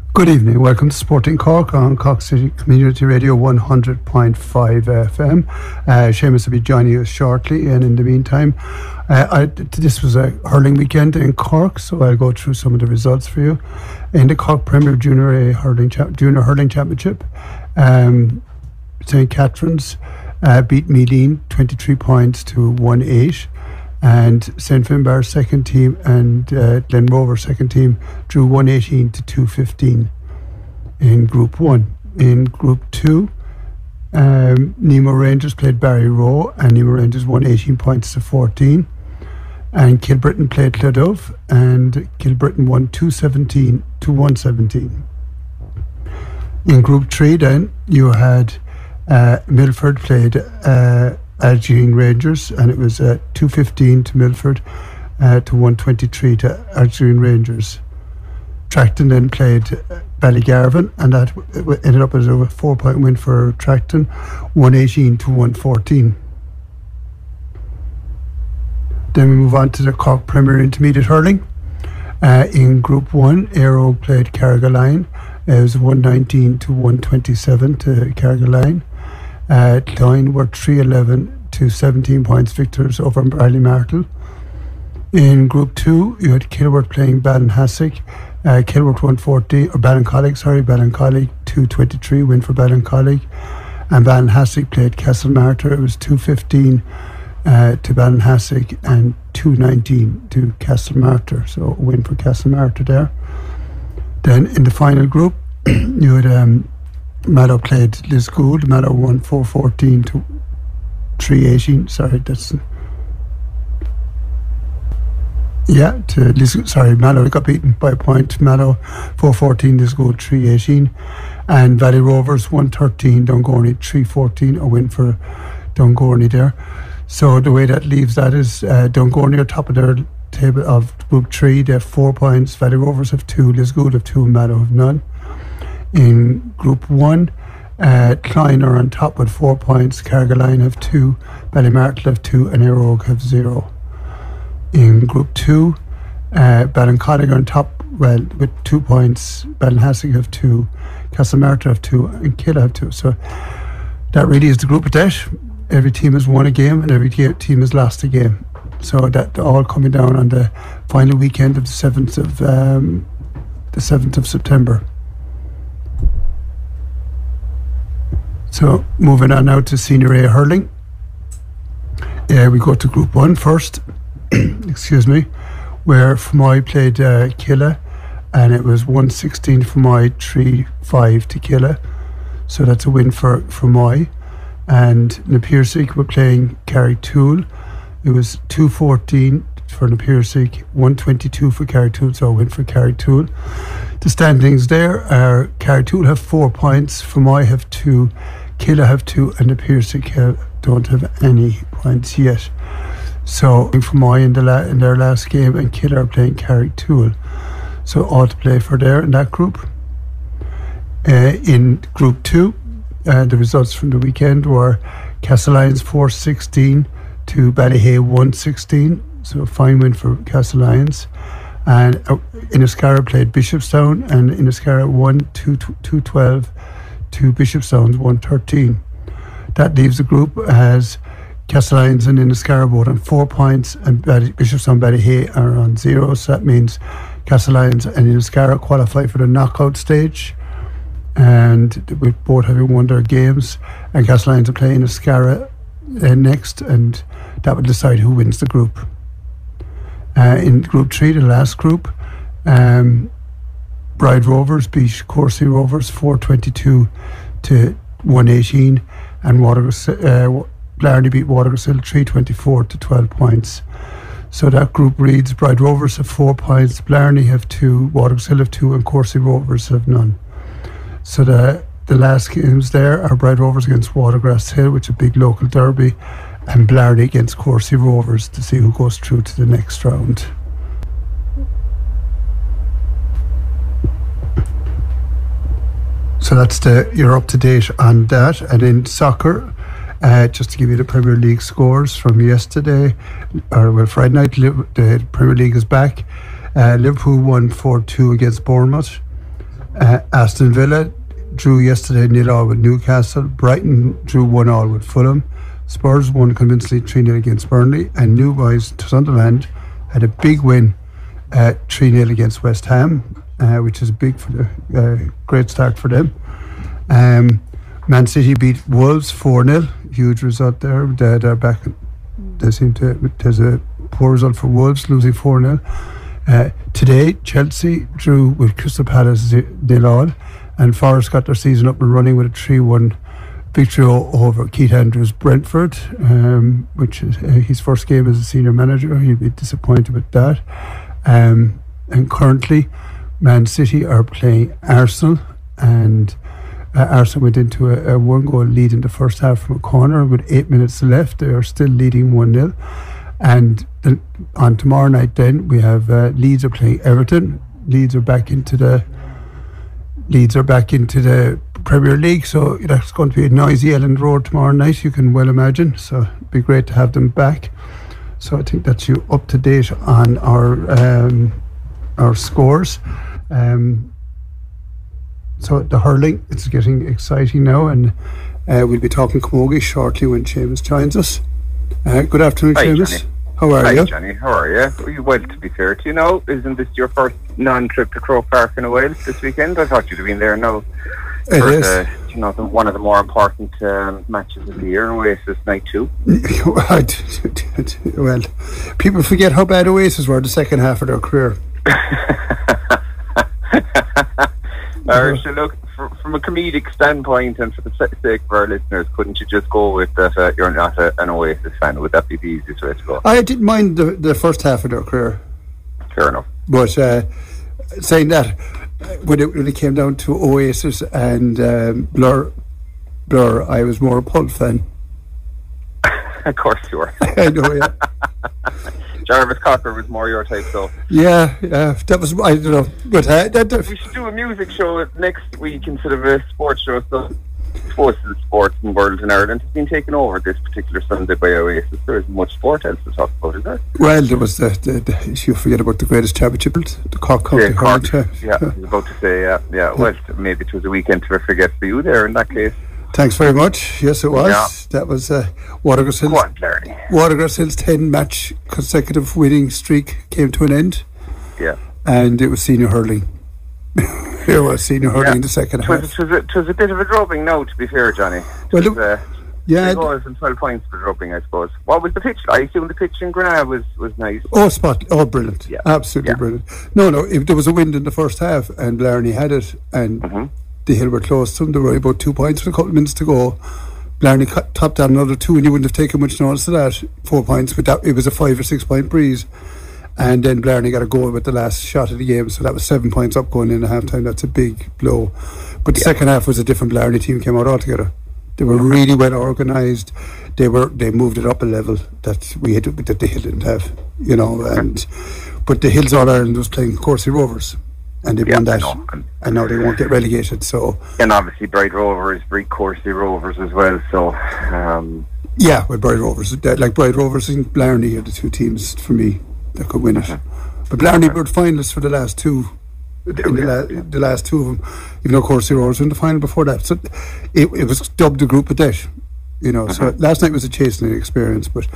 Good evening. Welcome to Sporting Cork on Cork City Community Radio 100.5 FM. Seamus will be joining us shortly, and in the meantime, this was a hurling weekend in Cork, so I'll go through some of the results for you. In the Cork Premier Junior Hurling Championship, St. Catherine's beat Mealeen 23 points to 1-8. And St. Finbarr's second team and Glen Rovers second team drew 118 to 215 in Group 1. In Group 2, Nemo Rangers played Barry Rowe, and Nemo Rangers won 18 points to 14. And Kilbrittain played Clodove, and Kilbrittain won 217 to 117. In Group 3 then, you had Milford played Algerine Rangers, and it was 215 to Milford to 123 to Algerine Rangers. Tracton then played Ballygarvan, and that ended up as a 4-point win for Tracton, 118 to 114. Then we move on to the Cork Premier Intermediate Hurling. In Group 1, Aero played Carrigaline. It was 119 to 127 to Carrigaline. Cloyne were 311 to 17 points victors over Ballymartle. In Group 2, you had Kilworth playing Ballinhassig. Kilworth won Ballincollig 223 win for Ballincollig. And Ballinhassig played Castlemartyr. It was 215 to Ballinhassig and 219 to Castlemartyr. So a win for Castlemartyr there. Then in the final group, you had Mallow played Lisgould. Mallow won 414 to 318. Sorry, that's... Yeah, to Lisgould. Sorry, Mallow got beaten by a point. Mallow 414, Lisgould 318. And Valley Rovers 113, Dungorney 314. A win for Dungorney there. So the way that leaves that is Dungorney are top of their table of Group 3. They have 4 points. Valley Rovers have 2. Lisgould have 2. Mallow have none. In Group 1, Cloyne are on top with 4 points. Carrigaline have 2. Ballymartle have 2. And Aerogue have 0. In Group 2, Ballincollig are on top with 2 points. Ballinhassig have 2. Castlemartyr have 2. And Killa have 2. So that really is the group of death. Every team has won a game and every team has lost a game. So that all coming down on the final weekend of the 7th of September. So moving on now to Senior A hurling. We go to Group 1 first. Excuse me, where Fermoy played Killa, and it was 116 Fermoy, 3-5 to Killa. So that's a win for Fermoy. And Napirsig were playing Carrigtwohill. It was 214 for Napirsig, 122 for Carrigtwohill, so a win for Carrigtwohill. The standings there are Carrigtwohill have 4 points, Fermoy have 2, Killa have 2, and Napirsig don't have any points yet. So Fermoy in their last game, and Killa are playing Carrigtwohill. So all to play for there in that group. In Group 2, the results from the weekend were Castlelyons 416 to Ballyhay 116. So a fine win for Castlelyons. And Inniscarra played Bishopstown, and Inniscarra won 212 to Bishopstown's 113. That leaves the group as Castlelyons and Inniscarra both on 4 points, and Bishopstown Ballyhay are on 0. So that means Castlelyons and Inniscarra qualify for the knockout stage, and with both having won their games. And Castlelyons are playing Inniscarra next, and that will decide who wins the group. In Group 3, the last group, Bride Rovers beat Corsi Rovers 422 to 118, and Blarney beat Waterglasshill 324 to 12 points. So that group reads: Bride Rovers have 4 points, Blarney have 2, Waterglasshill have 2, and Corsi Rovers have none. So the last games there are Bride Rovers against Waterglasshill, which is a big local derby, and Blarney against Corsi Rovers to see who goes through to the next round. So that's you're up to date on that. And in soccer, just to give you the Premier League scores from yesterday, Friday night, the Premier League is back. Liverpool won 4-2 against Bournemouth. Aston Villa drew yesterday 0-0 with Newcastle. Brighton drew 1-1 with Fulham. Spurs won convincingly 3-0 against Burnley. And New Boys to Sunderland had a big win 3-0 against West Ham, which is big for the great start for them. Man City beat Wolves 4-0. Huge result there. They're back. There's a poor result for Wolves, losing 4-0. Today, Chelsea drew with Crystal Palace 0-0, and Forest got their season up and running with a 3-1 victory over Keith Andrews' Brentford, which is his first game as a senior manager. He'll be disappointed with that. And currently, Man City are playing Arsenal, and Arsenal went into a one-goal lead in the first half from a corner with 8 minutes left. They are still leading 1-0. And on tomorrow night, then we have Leeds are playing Everton. Leeds are back into the Premier League, so that's going to be a noisy Elland Road tomorrow night, you can well imagine. So it'd be great to have them back. So I think that's you up to date on our scores. So the hurling, it's getting exciting now, and we'll be talking camogie shortly when Seamus joins us. Good afternoon, Seamus. Johnny. How are you? Hi, Johnny. How are you? Well, to be fair to you now, isn't this your first non-trip to Croke Park in a while this weekend? I thought you'd have been there now. It is. One of the more important matches of the year, Oasis Night 2. Well, people forget how bad Oasis were the second half of their career. So look, from a comedic standpoint and for the sake of our listeners, couldn't you just go with that you're not an Oasis fan? Would that be the easiest way to go? I didn't mind the first half of their career. Fair enough. But saying that, when it came down to Oasis and Blur, I was more a Pulp fan. Of course you were. I know, yeah. Jarvis Cocker was more your type, though. Yeah, that was, I don't know. But we should do a music show next week instead of a sports show. So, I suppose the sports and world in Ireland has been taken over this particular Sunday by Oasis. There isn't much sport else to talk about, is there? Well, there was you forget about the greatest championship, the Cork County Hurling Championship. Yeah, I was about to say, yeah. Well, maybe it was a weekend to forget for you there in that case. Thanks very much. Yes, it was. Yeah. That was Watergrass Hill's 10-match consecutive winning streak came to an end. Yeah. And it was senior hurling. It was senior hurling in the second half. It was a bit of a drubbing now, to be fair, Johnny. It was 12 points for drubbing, I suppose. What was the pitch? I assume the pitch in Granada was nice. Brilliant. Yeah. Absolutely brilliant. No, there was a wind in the first half and Blarney had it, and the Hill were close to them. There were about 2 points with a couple of minutes to go. Blarney topped down another 2, and you wouldn't have taken much notice of that. 4 points, but it was a 5 or 6 point breeze. And then Blarney got a goal with the last shot of the game, so that was 7 points up going in at half time. That's a big blow. But the second half was a different Blarney team came out altogether. They were really well organised. They moved it up a level that the Hill didn't have, but the Hills All Ireland was playing Courcey Rovers. And they won that, and now they won't get relegated. So, and obviously Bright Rovers beat Courcey Rovers as well. So, Bright Rovers, Bright Rovers and Blarney are the two teams for me that could win it. But Blarney were finalists for the last two. The last two of them, even though Courcey Rovers were in the final before that. So it was dubbed the group of death. So last night was a chastening experience, but.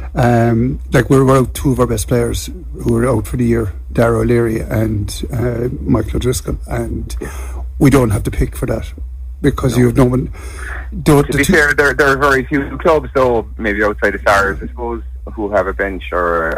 We were out 2 of our best players who were out for the year, Darragh O'Leary and Michael O'Driscoll, and we don't have to pick for that because you have no one. To be fair, there are very few clubs, though, maybe outside of Stars, I suppose, who have a bench or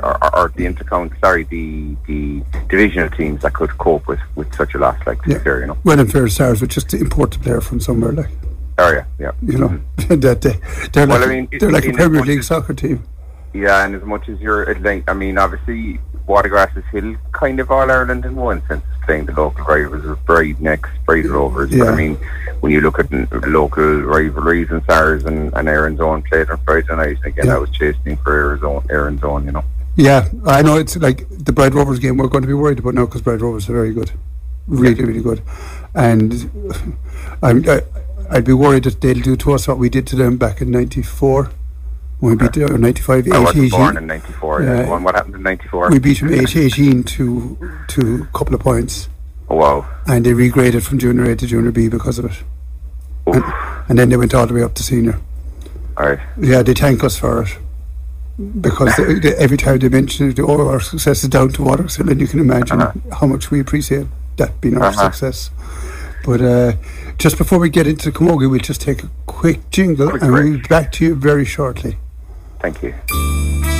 the divisional teams that could cope with such a loss. To be fair, Well, in fair Stars, would just import a player from somewhere, like. Oh yeah. They're like a Premier League soccer team. Yeah, and as much as obviously Watergrass Hill kind of All Ireland in one sense, playing the local rivals of Bride Rovers. Yeah. But when you look at local rivalries and Stars and Erin's Own played on Friday night, again I was chasing for Erin's Own, Yeah, I know it's like the Bride Rovers game we're going to be worried about now because Bride Rovers are very good, really good, and I'd be worried that they'll do to us what we did to them back in '94. We beat 95 I wasn't born in 94. What happened in 94? We beat them 8-18 to a couple of points. Oh, wow. And they regraded from Junior A to Junior B because of it. Oof. And then they went all the way up to Senior. All right. Yeah, they thank us for it. Because every time they mention it, our success is down to Waterville, and you can imagine how much we appreciate that being our success. But just before we get into the Camogie, we'll just take a quick jingle and we'll be back to you very shortly. Thank you.